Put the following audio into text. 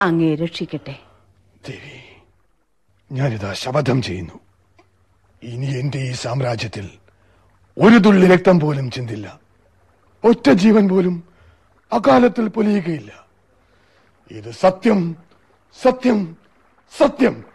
അങ്ങയെ രക്ഷിക്കട്ടെ. ദേവി, ഞാനിതാ ശപഥം ചെയ്യുന്നു, ഇനി എന്റെ ഈ സാമ്രാജ്യത്തിൽ ഒരു തുള്ളി രക്തം പോലും ചിന്തില്ല. ഒറ്റ ജീവൻ പോലും അകാലത്തിൽ പൊലിയുകയില്ല. ഇത് സത്യം, സത്യം, സത്യം.